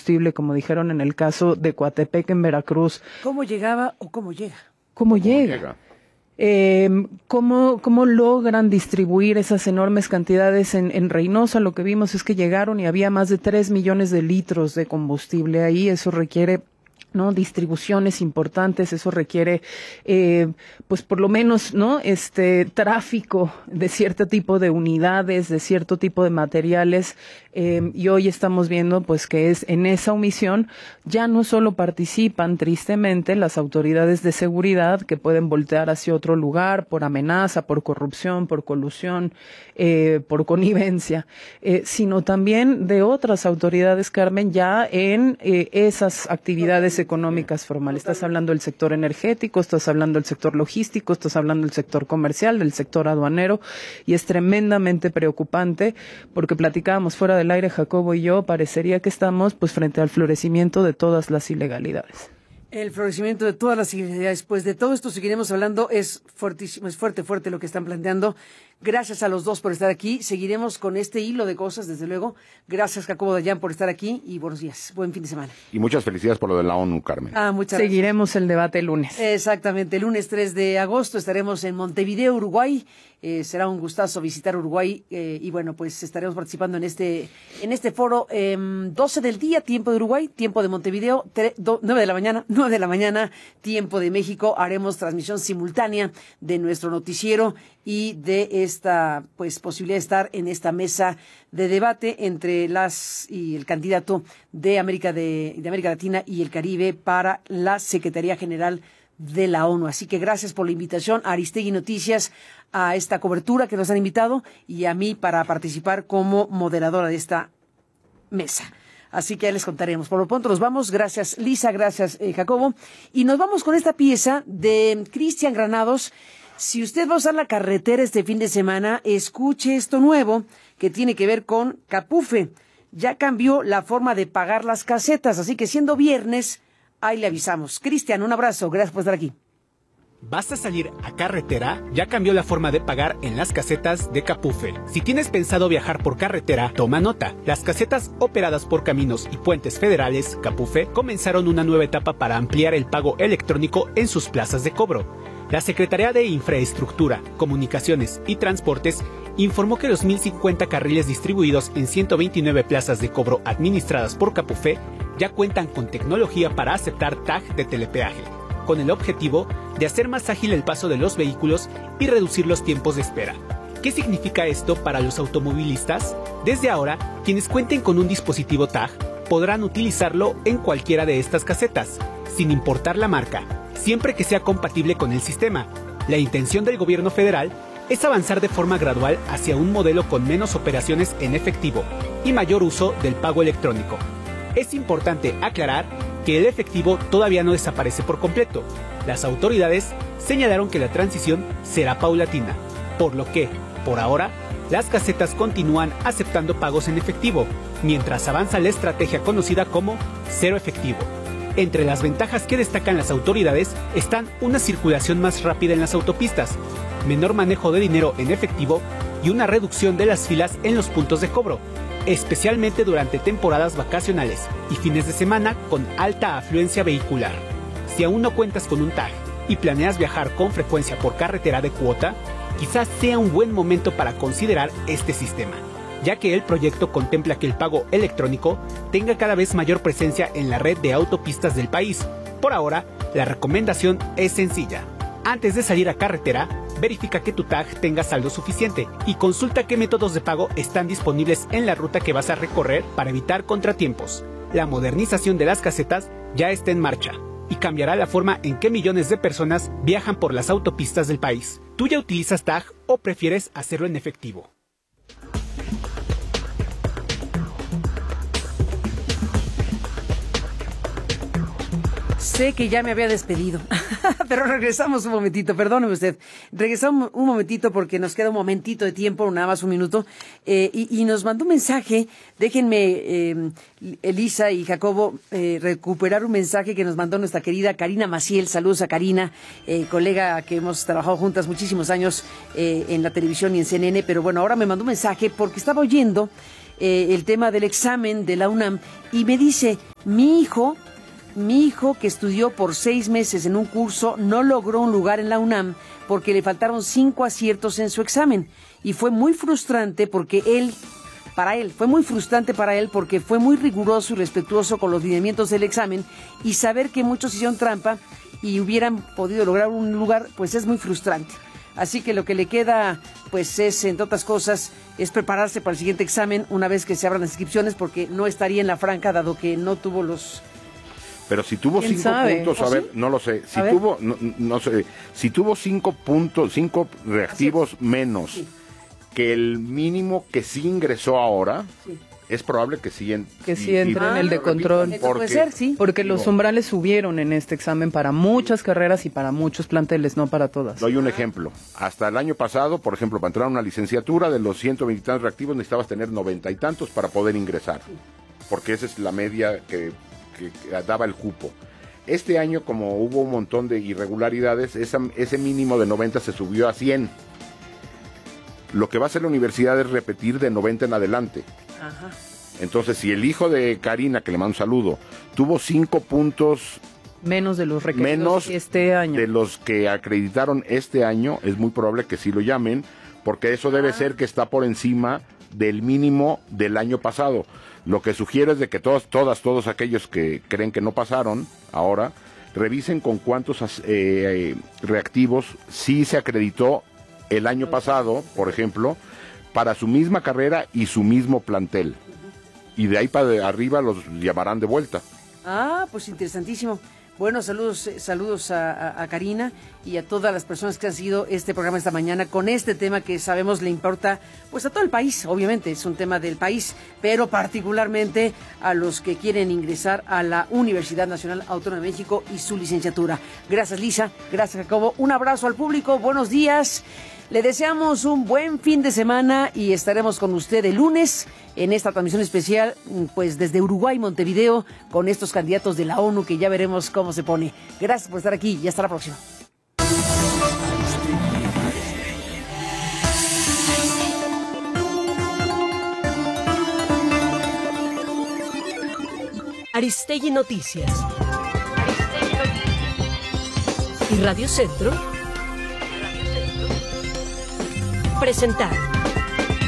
combustible, como dijeron en el caso de Coatepec en Veracruz. ¿Cómo llegaba o cómo llega? ¿Cómo llega? ¿Cómo logran distribuir esas enormes cantidades en Reynosa? Lo que vimos es que llegaron y había más de 3 millones de litros de combustible ahí. Eso requiere, ¿no?, distribuciones importantes, eso requiere, pues por lo menos, ¿no?, tráfico de cierto tipo de unidades, de cierto tipo de materiales, y hoy estamos viendo, pues, que es en esa omisión ya no solo participan, tristemente, las autoridades de seguridad que pueden voltear hacia otro lugar por amenaza, por corrupción, por colusión, por connivencia, sino también de otras autoridades, Carmen, ya en esas actividades económicas formales. Estás hablando del sector energético, estás hablando del sector logístico, estás hablando del sector comercial, del sector aduanero, y es tremendamente preocupante porque platicábamos fuera del aire, Jacobo y yo, parecería que estamos pues frente al florecimiento de todas las ilegalidades. El florecimiento de todas las ilegalidades. Pues de todo esto seguiremos hablando. Es fuertísimo, es fuerte lo que están planteando. Gracias a los dos por estar aquí. Seguiremos con este hilo de cosas, desde luego. Gracias, Jacobo Dayan, por estar aquí y buenos días. Buen fin de semana. Y muchas felicidades por lo de la ONU, Carmen. Muchas Seguiremos gracias. el debate el lunes. Exactamente. El lunes 3 de agosto estaremos en Montevideo, Uruguay. Será un gustazo visitar Uruguay y bueno, pues estaremos participando en este foro 12 del día, tiempo de Uruguay, tiempo de Montevideo, 9 de la mañana, tiempo de México. Haremos transmisión simultánea de nuestro noticiero y de esta pues posibilidad de estar en esta mesa de debate entre y el candidato de América Latina y el Caribe para la Secretaría General de la ONU. Así que gracias por la invitación a Aristegui Noticias, a esta cobertura que nos han invitado y a mí para participar como moderadora de esta mesa. Así que ya les contaremos. Por lo pronto nos vamos. Gracias, Lisa. Gracias, Jacobo. Y nos vamos con esta pieza de Cristian Granados. Si usted va a usar la carretera este fin de semana, escuche esto nuevo que tiene que ver con Capufe. Ya cambió la forma de pagar las casetas, así que siendo viernes, ahí le avisamos. Cristian, un abrazo. Gracias por estar aquí. ¿Vas a salir a carretera? Ya cambió la forma de pagar en las casetas de Capufe. Si tienes pensado viajar por carretera, toma nota. Las casetas operadas por Caminos y Puentes Federales, Capufe, comenzaron una nueva etapa para ampliar el pago electrónico en sus plazas de cobro. La Secretaría de Infraestructura, Comunicaciones y Transportes informó que los 1,050 carriles distribuidos en 129 plazas de cobro administradas por Capufe ya cuentan con tecnología para aceptar tag de telepeaje, con el objetivo de hacer más ágil el paso de los vehículos y reducir los tiempos de espera. ¿Qué significa esto para los automovilistas? Desde ahora, quienes cuenten con un dispositivo tag podrán utilizarlo en cualquiera de estas casetas, sin importar la marca, siempre que sea compatible con el sistema. La intención del gobierno federal es avanzar de forma gradual hacia un modelo con menos operaciones en efectivo y mayor uso del pago electrónico. Es importante aclarar que el efectivo todavía no desaparece por completo. Las autoridades señalaron que la transición será paulatina, por lo que, por ahora, las casetas continúan aceptando pagos en efectivo, mientras avanza la estrategia conocida como cero efectivo. Entre las ventajas que destacan las autoridades están una circulación más rápida en las autopistas, menor manejo de dinero en efectivo y una reducción de las filas en los puntos de cobro, especialmente durante temporadas vacacionales y fines de semana con alta afluencia vehicular. Si aún no cuentas con un tag y planeas viajar con frecuencia por carretera de cuota, quizás sea un buen momento para considerar este sistema, ya que el proyecto contempla que el pago electrónico tenga cada vez mayor presencia en la red de autopistas del país. Por ahora, la recomendación es sencilla. Antes de salir a carretera, verifica que tu tag tenga saldo suficiente y consulta qué métodos de pago están disponibles en la ruta que vas a recorrer para evitar contratiempos. La modernización de las casetas ya está en marcha y cambiará la forma en que millones de personas viajan por las autopistas del país. ¿Tú ya utilizas tag o prefieres hacerlo en efectivo? Sé que ya me había despedido, pero regresamos un momentito, perdóneme usted. Regresamos un momentito porque nos queda un momentito de tiempo, nada más un minuto, y nos mandó un mensaje. Déjenme, Elisa y Jacobo, recuperar un mensaje que nos mandó nuestra querida Karina Maciel. Saludos a Karina, colega que hemos trabajado juntas muchísimos años en la televisión y en CNN, pero bueno, ahora me mandó un mensaje porque estaba oyendo el tema del examen de la UNAM y me dice, mi hijo que estudió por 6 meses en un curso no logró un lugar en la UNAM porque le faltaron 5 aciertos en su examen y fue muy frustrante porque porque fue muy riguroso y respetuoso con los lineamientos del examen y saber que muchos hicieron trampa y hubieran podido lograr un lugar, pues es muy frustrante. Así que lo que le queda, pues es, entre otras cosas, es prepararse para el siguiente examen una vez que se abran las inscripciones porque no estaría en la franca dado que no tuvo los... Pero si tuvo 5 puntos, a ver, no lo sé. Si tuvo, no sé, si tuvo 5 puntos, 5 reactivos menos que el mínimo que sí ingresó ahora, es probable que sí entre en el de control. Puede ser, sí. Porque los umbrales subieron en este examen para muchas carreras y para muchos planteles, no para todas. Doy un ejemplo. Hasta el año pasado, por ejemplo, para entrar a una licenciatura, de los 120 y tantos reactivos necesitabas tener 90 y tantos para poder ingresar. Porque esa es la media que daba el cupo. Este año, como hubo un montón de irregularidades, ese mínimo de 90 se subió a 100. Lo que va a hacer la universidad es repetir de 90 en adelante. Ajá. Entonces, si el hijo de Karina, que le mando un saludo, tuvo 5 puntos menos de los requeridos este año, de los que acreditaron este año, es muy probable que sí lo llamen, porque eso debe ser que está por encima del mínimo del año pasado. Lo que sugiere es de que todos aquellos que creen que no pasaron ahora, revisen con cuántos reactivos sí se acreditó el año pasado, por ejemplo, para su misma carrera y su mismo plantel. Y de ahí para arriba los llamarán de vuelta. Ah, pues interesantísimo. Bueno, saludos a Karina y a todas las personas que han seguido este programa esta mañana con este tema que sabemos le importa pues a todo el país, obviamente es un tema del país, pero particularmente a los que quieren ingresar a la Universidad Nacional Autónoma de México y su licenciatura. Gracias, Lisa, gracias, Jacobo, un abrazo al público, buenos días. Le deseamos un buen fin de semana y estaremos con usted el lunes en esta transmisión especial, pues desde Uruguay, Montevideo, con estos candidatos de la ONU que ya veremos cómo se pone. Gracias por estar aquí y hasta la próxima. Aristegui Noticias. Y Radio Centro presentaron